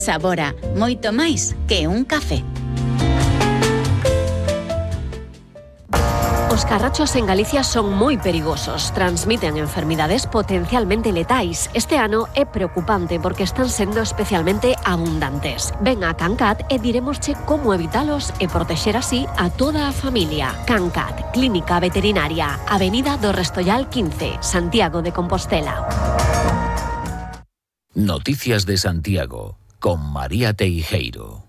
Sabora, moito máis que un café. Os carrachos en Galicia son moi perigosos, transmiten enfermidades potencialmente letais. Este ano é preocupante porque están sendo especialmente abundantes. Ven a Cancat e diremosche como evitalos e protexer así a toda a familia. Cancat, Clínica Veterinaria, Avenida do Restollal 15, Santiago de Compostela. Noticias de Santiago, con María Teijeiro.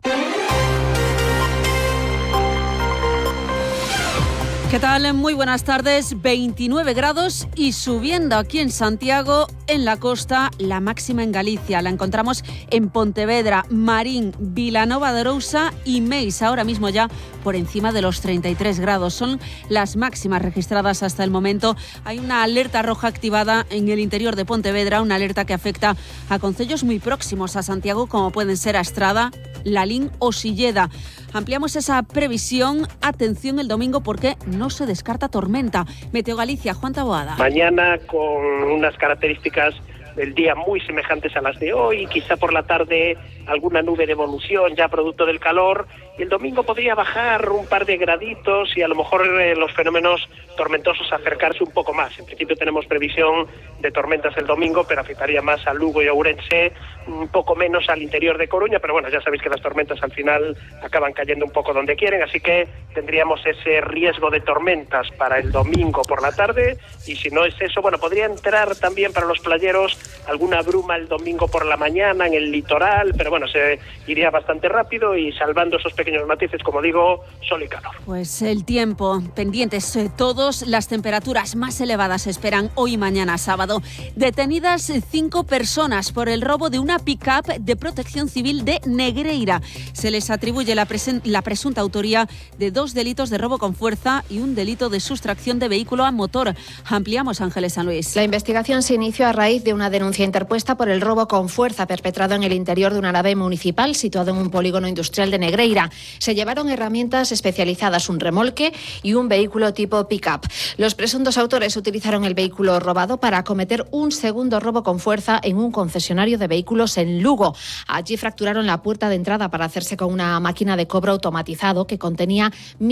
¿Qué tal? Muy buenas tardes. 29 grados y subiendo aquí en Santiago, en la costa, la máxima en Galicia. La encontramos en Pontevedra, Marín, Vilanova de Arousa y Meis. Ahora mismo ya por encima de los 33 grados. Son las máximas registradas hasta el momento. Hay una alerta roja activada en el interior de Pontevedra, una alerta que afecta a concellos muy próximos a Santiago, como pueden ser Astrada, Lalín o Silleda. Ampliamos esa previsión. Atención el domingo porque no se descarta tormenta. Meteo Galicia, Juan Taboada. Mañana con unas características del día muy semejantes a las de hoy, quizá por la tarde alguna nube de evolución ya producto del calor, y el domingo podría bajar un par de graditos y a lo mejor los fenómenos tormentosos acercarse un poco más. En principio tenemos previsión de tormentas el domingo, pero afectaría más a Lugo y a Ourense, un poco menos al interior de Coruña, pero bueno, ya sabéis que las tormentas al final acaban cayendo un poco donde quieren, así que tendríamos ese riesgo de tormentas para el domingo por la tarde, y si no es eso, bueno, podría entrar también para los playeros alguna bruma el domingo por la mañana en el litoral, pero bueno, se iría bastante rápido y salvando esos pequeños matices, como digo, sol y calor. Pues el tiempo, pendientes todos, las temperaturas más elevadas se esperan hoy y mañana sábado. Detenidas 5 personas por el robo de una pick-up de Protección Civil de Negreira. Se les atribuye la presunta autoría de 2 delitos de robo con fuerza y un delito de sustracción de vehículo a motor. Ampliamos, Ángeles San Luis. La investigación se inició a raíz de una denuncia interpuesta por el robo con fuerza perpetrado en el interior de una nave municipal situado en un polígono industrial de Negreira. Se llevaron herramientas especializadas, un remolque y un vehículo tipo pick-up. Los presuntos autores utilizaron el vehículo robado para acometer un segundo robo con fuerza en un concesionario de vehículos en Lugo. Allí fracturaron la puerta de entrada para hacerse con una máquina de cobro automatizado que contenía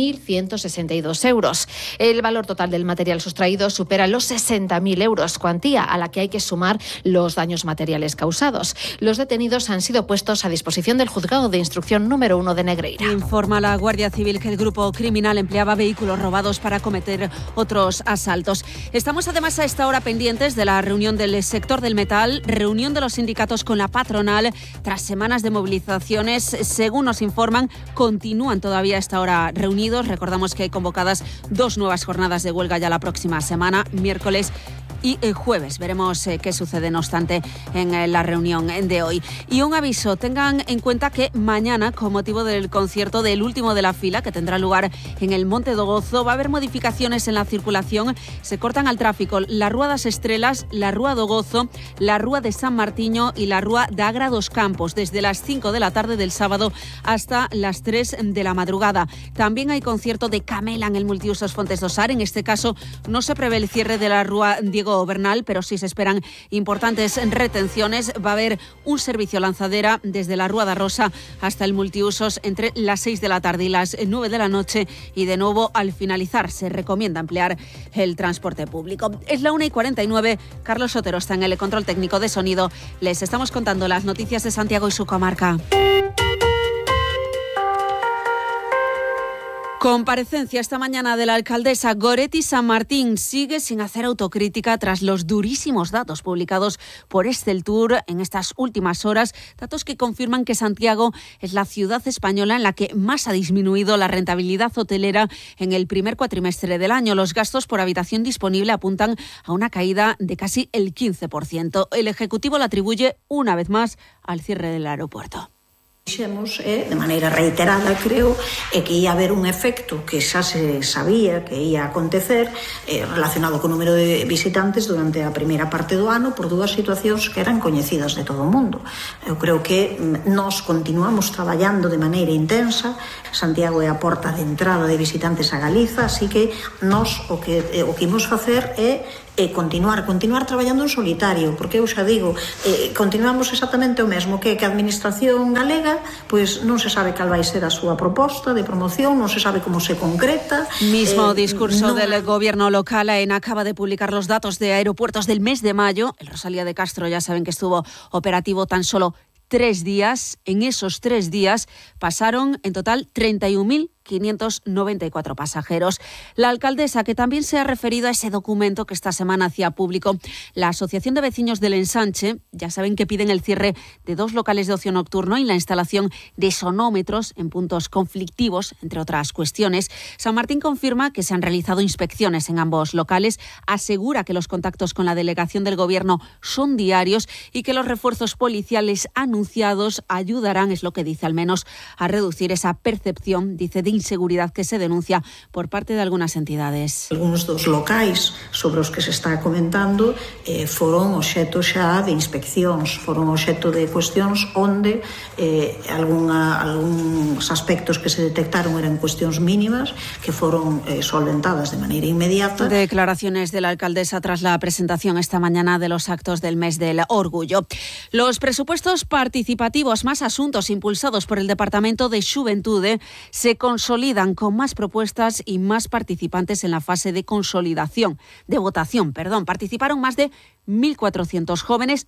1.162 euros. El valor total del material sustraído supera los 60.000 euros, cuantía a la que hay que sumar los daños materiales causados. Los detenidos han sido puestos a disposición del Juzgado de Instrucción número 1 de Negreira. Informa la Guardia Civil que el grupo criminal empleaba vehículos robados para cometer otros asaltos. Estamos además a esta hora pendientes de la reunión del sector del metal, reunión de los sindicatos con la patronal tras semanas de movilizaciones. Según nos informan, continúan todavía a esta hora reunidos. Recordamos que hay convocadas 2 nuevas jornadas de huelga ya la próxima semana, miércoles y el jueves. Veremos qué sucede, no obstante, en la reunión de hoy. Y un aviso, tengan en cuenta que mañana, con motivo del concierto del último de la fila, que tendrá lugar en el Monte do Gozo, va a haber modificaciones en la circulación. Se cortan al tráfico la Rúa das Estrelas, la Rúa do Gozo, la Rúa de San Martiño y la Rúa de Agra dos Campos, desde las 5 de la tarde del sábado hasta las 3 de la madrugada. También hay concierto de Camela en el Multiusos Fontes do Sar. En este caso, no se prevé el cierre de la Rúa Diego Bernal, pero sí se esperan importantes retenciones. Va a haber un servicio lanzadera desde la Rúa da Rosa hasta el Multiusos entre las 6 de la tarde y las 9 de la noche, y de nuevo al finalizar se recomienda emplear el transporte público. Es la 1:49, Carlos Sotero está en el control técnico de sonido. Les estamos contando las noticias de Santiago y su comarca. Comparecencia esta mañana de la alcaldesa Goretti San Martín. Sigue sin hacer autocrítica tras los durísimos datos publicados por Exceltur en estas últimas horas, datos que confirman que Santiago es la ciudad española en la que más ha disminuido la rentabilidad hotelera en el primer cuatrimestre del año. Los gastos por habitación disponible apuntan a una caída de casi el 15%. El Ejecutivo la atribuye una vez más al cierre del aeropuerto. Dixemos, de maneira reiterada, creo, que ia haber un efecto que xa se sabía que ia acontecer relacionado co número de visitantes durante a primeira parte do ano por 2 situacións que eran coñecidas de todo o mundo. Eu creo que nós continuamos traballando de maneira intensa. Santiago é a porta de entrada de visitantes a Galiza, así que nós o que imos facer é continuar traballando en solitario, porque eu xa digo, continuamos exactamente o mesmo, que a administración galega pois non se sabe cal vai ser a súa proposta de promoción, non se sabe como se concreta. Mismo discurso del gobierno local. AENA acaba de publicar los datos de aeropuertos del mes de mayo. El Rosalía de Castro ya saben que estuvo operativo tan solo 3 días. En esos 3 días pasaron en total 31.594 pasajeros. La alcaldesa, que también se ha referido a ese documento que esta semana hacía público la Asociación de Vecinos del Ensanche, ya saben que piden el cierre de 2 locales de ocio nocturno y la instalación de sonómetros en puntos conflictivos, entre otras cuestiones. San Martín confirma que se han realizado inspecciones en ambos locales, asegura que los contactos con la delegación del Gobierno son diarios y que los refuerzos policiales anunciados ayudarán, es lo que dice al menos, a reducir esa percepción, dice, de inseguridad que se denuncia por parte de algunas entidades. Algunos dos locais sobre os que se está comentando foron obxeto xa de inspeccións, foron obxeto de cuestións onde algúns aspectos que se detectaron eran cuestións mínimas que foron solventadas de maneira inmediata. Declaraciones de la alcaldesa tras la presentación esta mañana de los actos del mes del orgullo. Los presupuestos participativos, más asuntos impulsados por el Departamento de Xuventude, se consolidan con más propuestas y más participantes en la fase de votación. Participaron más de 1.400 jóvenes,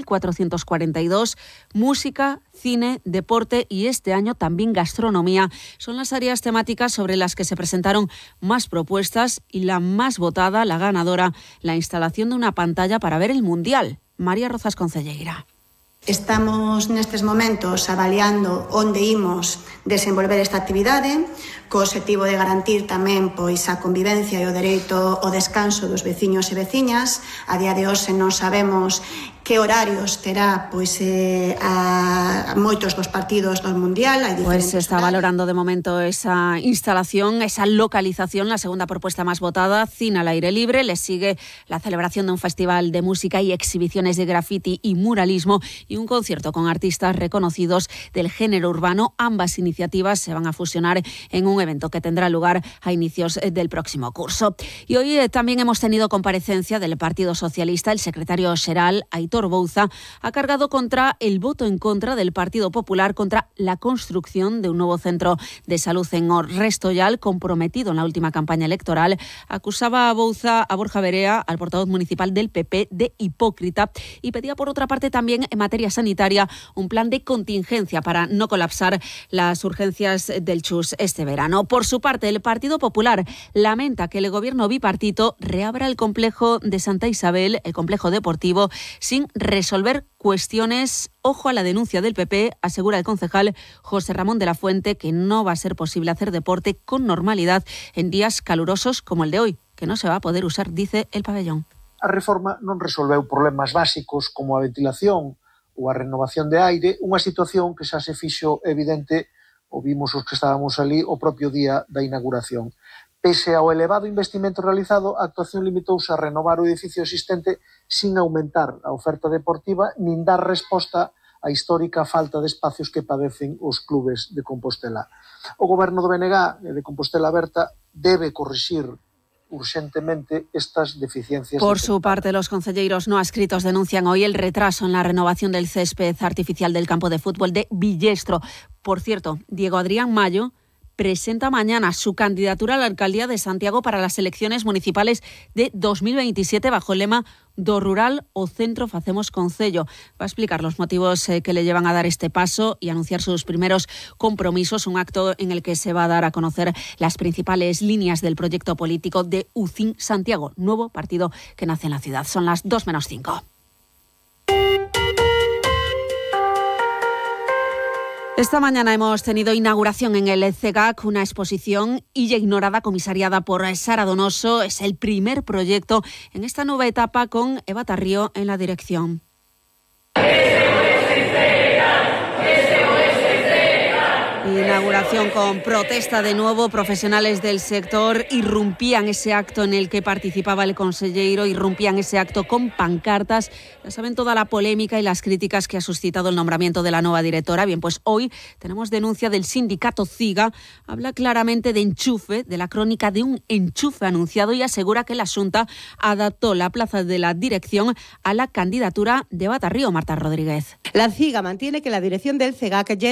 1.442, música, cine, deporte y este año también gastronomía. Son las áreas temáticas sobre las que se presentaron más propuestas y la más votada, la ganadora, la instalación de una pantalla para ver el Mundial. María Rozas Concelleira. Estamos nestes momentos avaliando onde imos desenvolver esta actividade, co obxectivo de garantir tamén pois a convivencia e o dereito ao descanso dos veciños e veciñas. A día de hoxe non sabemos que horarios terá pois a moitos dos partidos do Mundial. Pues se está valorando de momento esa instalación, esa localización. La segunda propuesta más votada, cine al aire libre. Le sigue la celebración de un festival de música y exhibiciones de graffiti y muralismo y un concierto con artistas reconocidos del género urbano. Ambas iniciativas se van a fusionar en un evento que tendrá lugar a inicios del próximo curso. Y hoy también hemos tenido comparecencia del Partido Socialista. El secretario xeral, Aitor Bouza, ha cargado contra el voto en contra del Partido Popular contra la construcción de un nuevo centro de salud en Restollal, comprometido en la última campaña electoral. Acusaba a Bouza a Borja Verea, al portavoz municipal del PP, de hipócrita y pedía por otra parte también en materia sanitaria un plan de contingencia para no colapsar las urgencias del Chus este verano. Por su parte, el Partido Popular lamenta que el gobierno bipartito reabra el complejo de Santa Isabel, el complejo deportivo, sin resolver cuestiones. Ojo a la denuncia del PP, asegura el concejal José Ramón de la Fuente, que no va a ser posible hacer deporte con normalidad en días calurosos como el de hoy, que no se va a poder usar, dice el pabellón. A reforma non resolveu problemas básicos como a ventilación ou a renovación de aire, unha situación que xa se fixo evidente, o vimos os que estábamos ali, o propio día da inauguración. Pese ao elevado investimento realizado, a actuación limitouse a renovar o edificio existente sin aumentar a oferta deportiva nin dar resposta á histórica falta de espacios que padecen os clubes de Compostela. O goberno do BNG e de Compostela Aberta debe corrixir urgentemente estas deficiencias. Por su parte, los concelleiros no adscritos denuncian hoy el retraso en la renovación del césped artificial del campo de fútbol de Villestro. Por cierto, Diego Adrián Mayo presenta mañana su candidatura a la alcaldía de Santiago para las elecciones municipales de 2027 bajo el lema Do rural o centro facemos concello. Va a explicar los motivos que le llevan a dar este paso y anunciar sus primeros compromisos, un acto en el que se va a dar a conocer las principales líneas del proyecto político de UCIN Santiago, nuevo partido que nace en la ciudad. Son las 2:05. Esta mañana hemos tenido inauguración en el CEGAC, una exposición Illa Ignorada, comisariada por Sara Donoso. Es el primer proyecto en esta nueva etapa con Eva Tarrío en la dirección. manifestación con protesta de nuevo. Profesionales del sector irrumpían ese acto en el que participaba el consellero, irrumpían ese acto con pancartas. Ya saben toda la polémica y las críticas que ha suscitado el nombramiento de la nueva directora. Bien, pues hoy tenemos denuncia del sindicato CIGA. Habla claramente de enchufe, de la crónica de un enchufe anunciado, y asegura que la Xunta adaptó la plaza de la dirección a la candidatura de Batarrío. Marta Rodríguez. La CIGA mantiene que la dirección del CEGAC